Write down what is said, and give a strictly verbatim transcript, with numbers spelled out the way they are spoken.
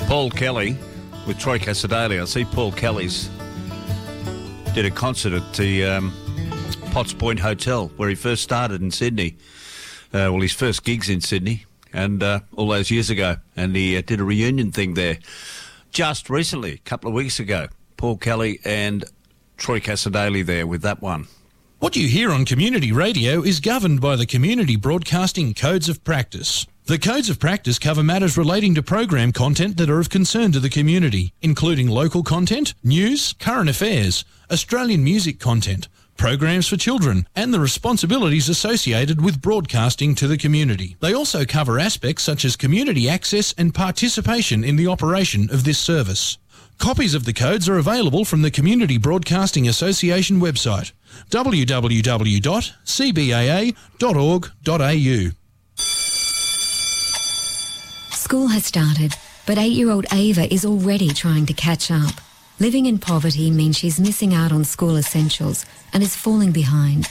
Paul Kelly with Troy Cassar-Daley. I see Paul Kelly's did a concert at the um, Potts Point Hotel where he first started in Sydney. Uh, well, his first gigs in Sydney, and uh, all those years ago. And he uh, did a reunion thing there just recently, a couple of weeks ago. Paul Kelly and Troy Cassar-Daley there with that one. What you hear on community radio is governed by the Community Broadcasting Codes of Practice. The Codes of Practice cover matters relating to program content that are of concern to the community, including local content, news, current affairs, Australian music content, programs for children, and the responsibilities associated with broadcasting to the community. They also cover aspects such as community access and participation in the operation of this service. Copies of the codes are available from the Community Broadcasting Association website, w w w dot c b a a dot org dot a u. School has started, but eight-year-old Ava is already trying to catch up. Living in poverty means she's missing out on school essentials and is falling behind.